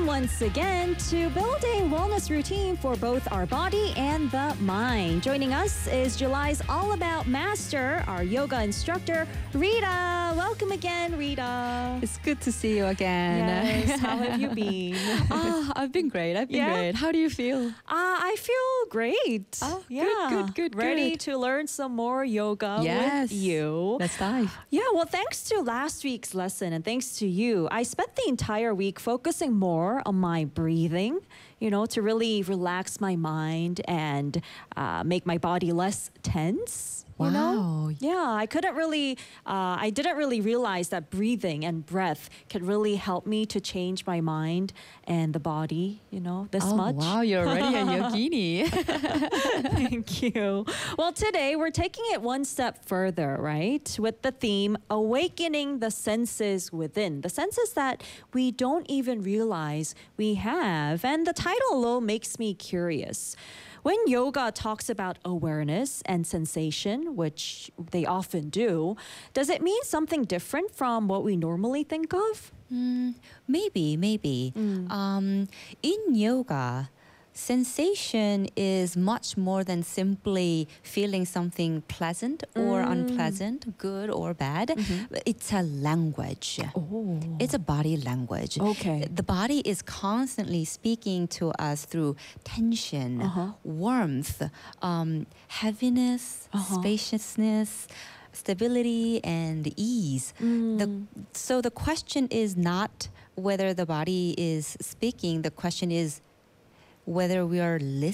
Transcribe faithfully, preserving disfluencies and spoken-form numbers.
Welcome once again to build a wellness routine for both our body and the mind. Joining us is July's All About Master, our yoga instructor, Rita. Welcome again, Rita. It's good to see you again. Yes, how have you been? Ah, I've been great. I've been Yeah? great. How do you feel? Uh, I feel great. Oh, good, yeah. good, good, Ready good. to learn some more yoga Yes. with you. Let's dive. Yeah, well, thanks to last week's lesson and thanks to you, I spent the entire week focusing more on my breathing, you know, to really relax my mind and uh, make my body less tense. You know? Wow. Yeah, I couldn't really, uh, I didn't really realize that breathing and breath could really help me to change my mind and the body, you know, this Oh, much. wow, you're already a yogini. Thank you. Well, today we're taking it one step further, right? With the theme, Awakening the Senses Within. The senses that we don't even realize we have. And the title alone makes me curious. When yoga talks about awareness and sensation, which they often do, does it mean something different from what we normally think of? Mm, maybe, maybe. Um, in yoga, sensation is much more than simply feeling something pleasant or unpleasant, good or bad. It's a language. Oh. It's a body language. Okay. The body is constantly speaking to us through tension, Uh-huh. warmth, um, heaviness, Uh-huh. spaciousness, stability, and ease. The, so the question is not whether the body is speaking. The question is whether we are listening.